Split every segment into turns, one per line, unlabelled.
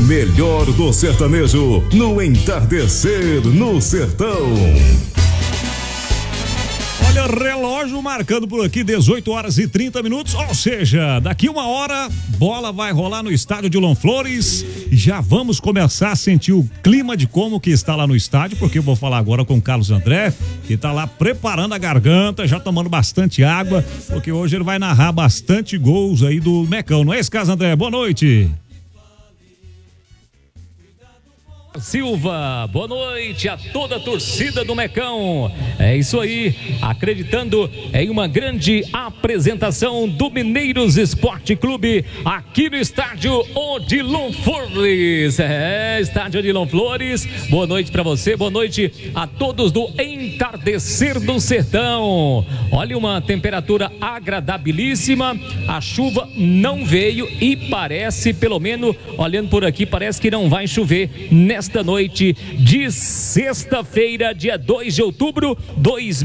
melhor do sertanejo no entardecer no sertão.
Olha, relógio marcando por aqui 18h30, ou seja, daqui uma hora, bola vai rolar no estádio Odilon Flores. Já vamos começar a sentir o clima de como que está lá no estádio, porque eu vou falar agora com o Carlos André, que está lá preparando a garganta, já tomando bastante água, porque hoje ele vai narrar bastante gols aí do Mecão, não é esse, Carlos André? Boa noite.
Silva, boa noite a toda a torcida do Mecão. É isso aí, acreditando em uma grande apresentação do Mineiros Esporte Clube aqui no estádio Odilon Flores. Estádio Odilon Flores. Boa noite para você, boa noite a todos do Entardecer do Sertão. Olha, uma temperatura agradabilíssima. A chuva não veio e parece, pelo menos olhando por aqui, parece que não vai chover nesta noite de sexta-feira, dia 2 de outubro de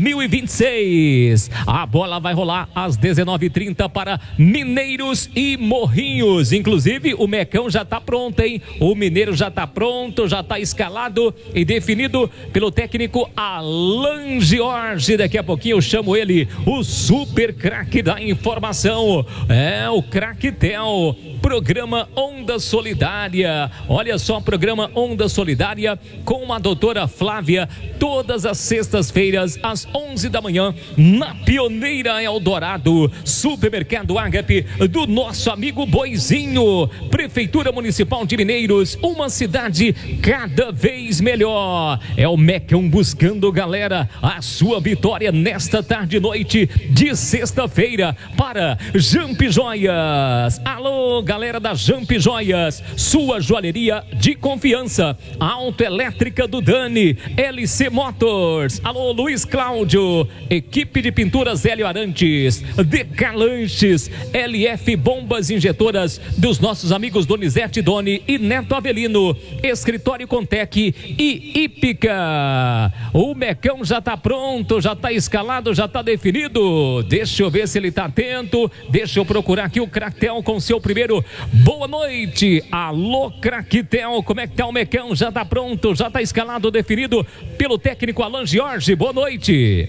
2026. A bola vai rolar às 19h30 para Mineiros e Morrinhos. Inclusive, o Mecão já está pronto, hein? O Mineiro já está pronto, já está escalado e definido pelo técnico Alan Jorge. Daqui a pouquinho eu chamo ele, o super craque da informação. É o Craque Tel. Programa Onda Solidária. Olha só, programa Onda Solidária com a doutora Flávia, todas as sextas-feiras às 11 da manhã na Pioneira Eldorado. Supermercado Ágape do nosso amigo Boizinho. Prefeitura Municipal de Mineiros, uma cidade cada vez melhor. É o Mecão buscando, galera, a sua vitória nesta tarde e noite de sexta-feira para Jamp Joias. Alô, galera da Jamp Joias, sua joalheria de confiança. Autoelétrica do Dani, LC Motors. Alô, Luiz Cláudio. Equipe de pinturas Hélio Arantes, DK Lanches, LF Bombas Injetoras dos nossos amigos Donizete Doni e Neto Avelino. Escritório Contec e Ípica. O Mecão já está pronto, já está escalado, já está definido. Deixa eu ver se ele está atento. Deixa eu procurar aqui o Craquetel com seu primeiro boa noite. Alô, Craquetel, como é que tá o Mecão? Já está pronto, já está escalado, definido pelo técnico Alan Jorge. Boa noite.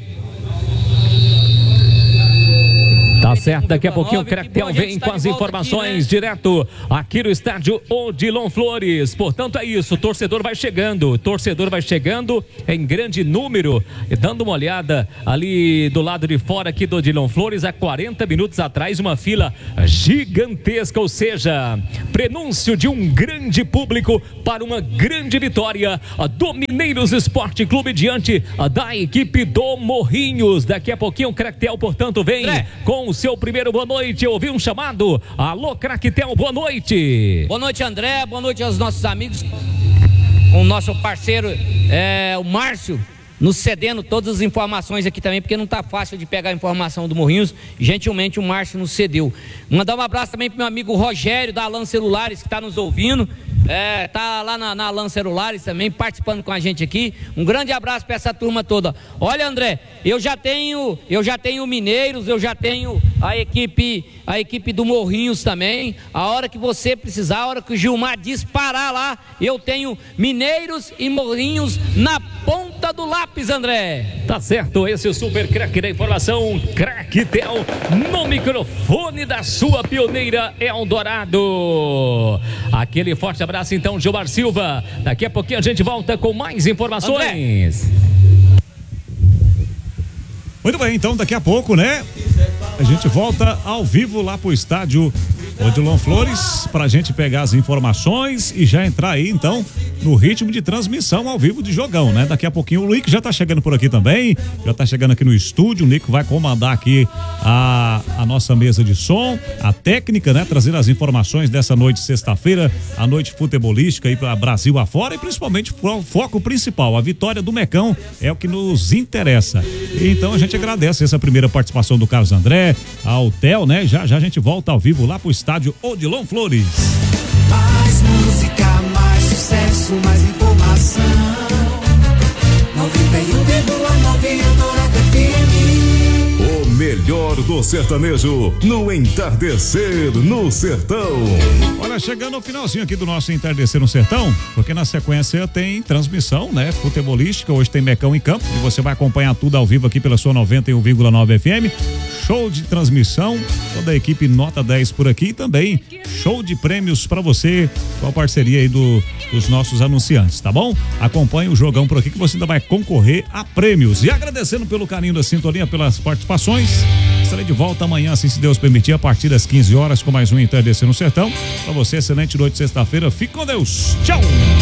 Tá certo, daqui a pouquinho o Craquetel vem com as informações aqui, né? Direto aqui no estádio Odilon Flores. Portanto, é isso, o torcedor vai chegando em grande número, e dando uma olhada ali do lado de fora aqui do Odilon Flores, há 40 minutos atrás, uma fila gigantesca, ou seja, prenúncio de um grande público para uma grande vitória do Mineiros Esporte Clube diante da equipe do Morrinhos. Daqui a pouquinho o Craquetel, portanto, vem com o seu primeiro boa noite. Eu ouvi um chamado. Alô, Craquetel, boa noite.
Boa noite, André, boa noite aos nossos amigos, o nosso parceiro o Márcio, nos cedendo todas as informações aqui também, porque não tá fácil de pegar a informação do Morrinhos. Gentilmente o Márcio nos cedeu. Mandar um abraço também pro meu amigo Rogério da Alan Celulares, que está nos ouvindo. Tá lá na Alan Celulares também, participando com a gente aqui. Um grande abraço para essa turma toda. Olha, André, eu já tenho Mineiros, eu já tenho a equipe do Morrinhos também. A hora que você precisar, a hora que o Gilmar disparar lá, eu tenho Mineiros e Morrinhos na ponta do lápis, André.
Tá certo, esse é o super craque da informação, Craquetel, no microfone da sua Pioneira Eldorado. Aquele forte abraço então, Gilmar Silva. Daqui a pouquinho a gente volta com mais informações.
André. Muito bem, então daqui a pouco, né? A gente volta ao vivo lá pro estádio Odilon Flores pra gente pegar as informações e já entrar aí, então, no ritmo de transmissão ao vivo de jogão, né? Daqui a pouquinho o Nico já tá chegando por aqui também, já tá chegando aqui no estúdio. O Nico vai comandar aqui a nossa mesa de som, a técnica, né? Trazendo as informações dessa noite, sexta-feira, a noite futebolística aí pra Brasil afora, e principalmente o foco principal, a vitória do Mecão é o que nos interessa. Então a gente agradece essa primeira participação do Carlos André, ao Theo, né? Já a gente volta ao vivo lá pro estádio Odilon Flores.
Mais música, mais sucesso, mais informação. 91,9 Eldorado FM.
melhor do sertanejo no Entardecer no Sertão.
Olha, chegando ao finalzinho aqui do nosso Entardecer no Sertão, porque na sequência tem transmissão, né? Futebolística, hoje tem Mecão em campo e você vai acompanhar tudo ao vivo aqui pela sua 91,9 FM. Show de transmissão, toda a equipe nota 10 por aqui e também show de prêmios para você com a parceria aí dos nossos anunciantes, tá bom? Acompanhe o jogão por aqui que você ainda vai concorrer a prêmios. E agradecendo pelo carinho da sintonia, pelas participações. Estarei de volta amanhã, assim se Deus permitir, a partir das 15 horas com mais um Entardecer no Sertão. Para você, excelente noite de sexta-feira. Fique com Deus. Tchau!